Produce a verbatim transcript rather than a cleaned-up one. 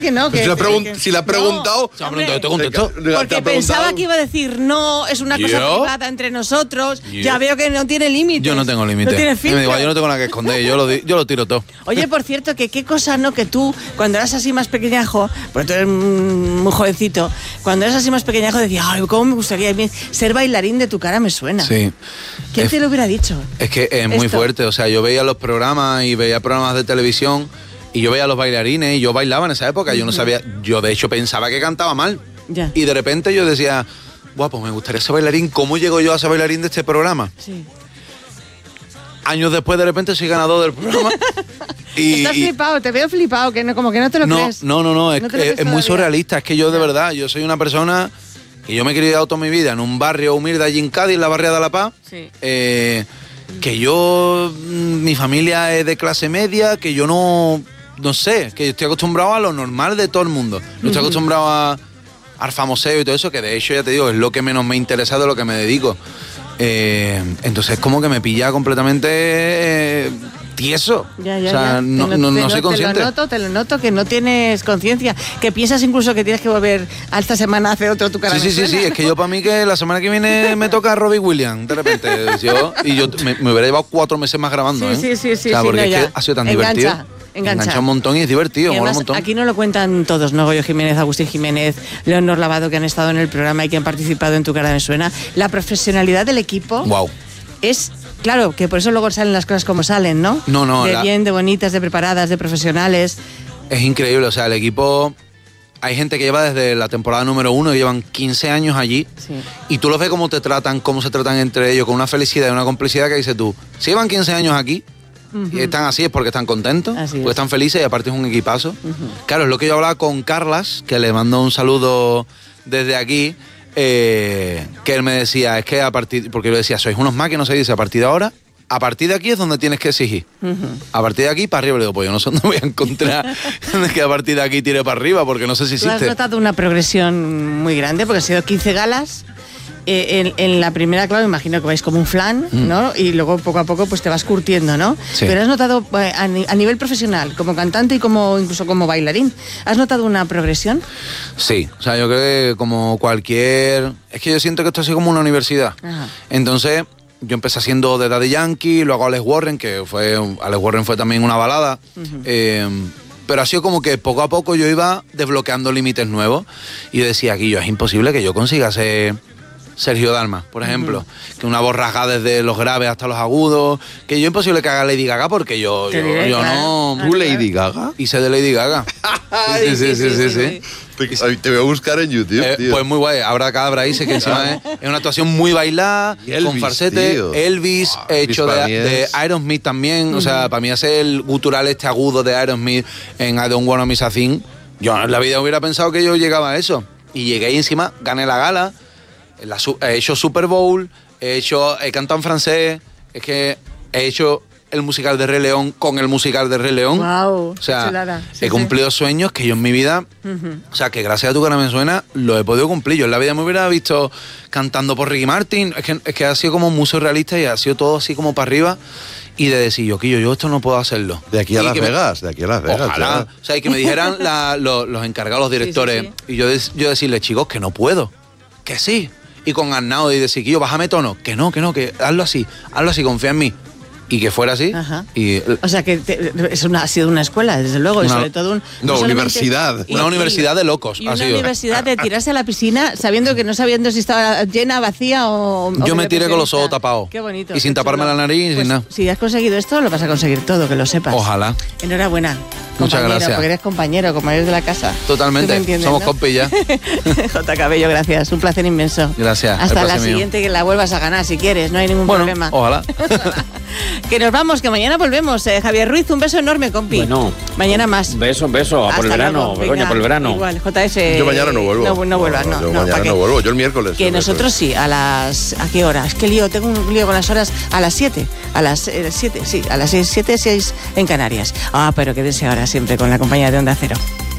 Que no, que, si, la pregun- que, si la has preguntado, no, hombre, te contesto. Porque pensaba que iba a decir no, es una cosa ¿Yo? privada entre nosotros. ¿Yo? Ya veo que no tiene límites. Yo no tengo límites. No tiene Me digo, filtro. yo no tengo nada que esconder, yo lo, di- yo lo tiro todo. Oye, por cierto, que qué cosa, ¿no? Que tú, cuando eras así más pequeñajo, porque tú eres mm, muy jovencito, cuando eras así más pequeñajo decías, ay, cómo me gustaría a mí ser bailarín de Tu cara me suena. Sí. ¿Quién Es- te lo hubiera dicho? Es que es muy Esto. fuerte, o sea, yo veía los programas y veía programas de televisión y yo veía a los bailarines y yo bailaba en esa época, yo no sabía, yo de hecho pensaba que cantaba mal. Ya. Y de repente yo decía, guapo, me gustaría ser bailarín, ¿cómo llego yo a ser bailarín de este programa? Sí. Años después de repente soy ganador del programa. y, Estás y- flipado, te veo flipado, que no, como que no te lo no, crees. no, no, no, es, No te lo es- crees es muy todavía. surrealista, es que yo de verdad, yo soy una persona que yo me he criado toda mi vida en un barrio humilde allí en Cádiz, en la barriada de La Paz. Sí. Eh, que yo, mm, mi familia es de clase media, que yo no, no sé, que yo estoy acostumbrado a lo normal de todo el mundo. No estoy acostumbrado a, al famoseo y todo eso, que de hecho ya te digo, es lo que menos me interesa de lo que me dedico. Eh, entonces es como que me pilla completamente eh, tieso. Ya, ya, o sea, ya. no, Te no, te no soy consciente. Te lo noto, te lo noto, que no tienes conciencia, que piensas incluso que tienes que volver a esta semana a hacer otro Tu cara Sí, me sí, sí, sí, suena. es que yo para mí que la semana que viene me toca Robbie Williams, de repente. Yo, y yo me, me hubiera llevado cuatro meses más grabando, Sí, ¿eh? sí, sí, sí, O sea, sí, porque no, es ya. que ha sido tan Engancha, divertido. engancha. un montón y es divertido, Y mola además, un montón. aquí no lo cuentan todos, ¿no? Goyo Jiménez, Agustín Jiménez, Leonor Lavado, que han estado en el programa y que han participado en Tu cara me suena. La profesionalidad del equipo Wow. es, claro, que por eso luego salen las cosas como salen, ¿no? No, no, De la- bien, de bonitas, de preparadas, de profesionales. Es increíble, o sea, el equipo... Hay gente que lleva desde la temporada número uno, que llevan quince años allí, Sí. y tú los ves cómo te tratan, cómo se tratan entre ellos, con una felicidad y una complicidad que dices tú, si llevan quince años aquí, y están así es porque están contentos, Así porque es. están felices y aparte es un equipazo. Claro, es lo que yo hablaba con Carlas, que le mando un saludo desde aquí, eh, que él me decía, es que a partir, porque yo le decía, sois unos máquinas, se dice, a partir de ahora, a partir de aquí es donde tienes que exigir. A partir de aquí para arriba, le digo, pues yo no sé dónde voy a encontrar que a partir de aquí tire para arriba, porque no sé si Tú has existe. notado una progresión muy grande, porque han sido quince galas. Eh, en, en la primera, claro, imagino que vais como un flan, ¿no? Y luego poco a poco pues te vas curtiendo, ¿no? Sí. Pero has notado eh, a, ni- a nivel profesional, como cantante y como incluso como bailarín, ¿has notado una progresión? Sí, o sea, yo creo que como cualquier... Es que yo siento que esto es así como una universidad. Ajá. Entonces, yo empecé haciendo de Daddy Yankee, luego Alex Warren, que fue... Alex Warren fue también una balada. Eh, pero ha sido como que poco a poco yo iba desbloqueando límites nuevos. Y yo decía, aquí yo, es imposible que yo consiga ser Sergio Dalma, por ejemplo. Que una voz rasgada desde los graves hasta los agudos. Que yo imposible que haga Lady Gaga porque yo, Te yo, diré, yo claro. no... Ah, ¿tú claro. Lady Gaga? Hice de Lady Gaga. Sí, sí, sí, sí, sí. Te, te voy a buscar en YouTube, Eh, tío. pues muy guay, Abra Cadabra dice que encima es, es una actuación muy bailada, Y Elvis, con falsete, tío. Elvis, Ah, hecho Elvis para de, mí de es- Aerosmith también, o sea, para mí hacer el gutural este agudo de Aerosmith en I Don't Wanna Miss a Thing, yo en la vida hubiera pensado que yo llegaba a eso, y llegué y encima gané la gala, la su- he hecho Super Bowl, he hecho, he cantado en francés, es que he hecho el musical de Rey León con el musical de Rey León. Guau, o sea, qué chulada. Sí, he cumplido sueños que yo en mi vida, o sea, que gracias a Tu cara me suena, lo he podido cumplir. Yo en la vida me hubiera visto cantando por Ricky Martin, es que, es que ha sido como muy surrealista y ha sido todo así como para arriba. Y de decir, yo, Quillo, yo esto no puedo hacerlo. De aquí a Y Las que me- Vegas, de aquí a Las Vegas. Ojalá. chaval. O sea, y que me dijeran la- lo- los encargados, los directores, sí, y yo, des- yo decirle, chicos, que no puedo, que sí. Y con Arnau y decir, Quillo, bájame tono, que no, que no, que hazlo así, hazlo así, confía en mí. Y que fuera así. Ajá. Y O sea, que te- es una, ha sido una escuela, desde luego, y Una- sobre todo un... no, solamente- universidad. Una universidad de locos, Y ha una sido. universidad de tirarse a la piscina sabiendo que no sabiendo si estaba llena, vacía o... o Yo me de tiré con los ojos pesimista. tapados. Qué bonito. Y sin qué taparme chulo. la nariz, sin Pues, nada. Si has conseguido esto, lo vas a conseguir todo, que lo sepas. Ojalá. Enhorabuena. Muchas compañero, gracias. Porque eres compañero, como eres de la casa. Totalmente. Tú me entiendes, Somos ¿no? compis ya. J. Cabello, gracias. Un placer inmenso. Gracias, el Hasta la placer mío. siguiente, que la vuelvas a ganar si quieres, no hay ningún Bueno, problema. ojalá. Que nos vamos, que mañana volvemos. Eh, Javier Ruiz, un beso enorme, compi. Bueno. Mañana más. Beso, beso, a por el Hasta verano, luego. Begoña, Venga, por el verano. Igual, J S. Yo mañana no vuelvo. No, no vuelvas, no. yo no, mañana ¿para qué? no vuelvo, yo el miércoles. Que el nosotros sí, a las... ¿A qué hora? Es que lío, tengo un lío con las horas. A las siete. A las siete, sí. A las siete, seis en Canarias. Ah, pero quédese ahora siempre con la compañía de Onda Cero.